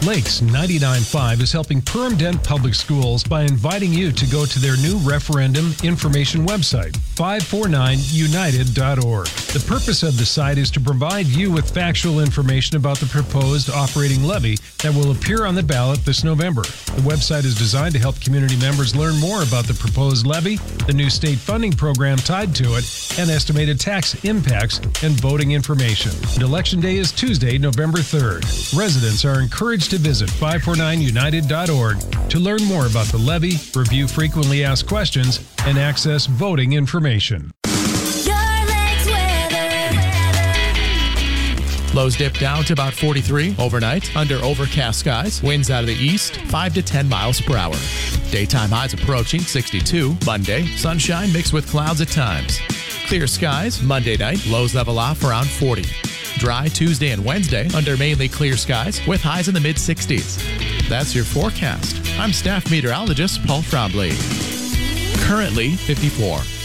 Lakes 99.5 is helping Perham Dent Public Schools by inviting you to go to their new referendum information website, 549united.org. The purpose of the site is to provide you with factual information about the proposed operating levy that will appear on the ballot this November. The website is designed to help community members learn more about the proposed levy, the new state funding program tied to it, and estimated tax impacts and voting information. And Election Day is Tuesday, November 3rd. Residents are encouraged to visit 549united.org to learn more about the levy, review frequently asked questions, and access voting information. Lows dip down to about 43 overnight under overcast skies. Winds out of the east, 5 to 10 miles per hour. Daytime highs approaching 62. Monday, sunshine mixed with clouds at times. Clear skies Monday night, lows level off around 40. Dry Tuesday and Wednesday under mainly clear skies with highs in the mid-60s. That's your forecast. I'm staff meteorologist Paul Trombley. Currently 54.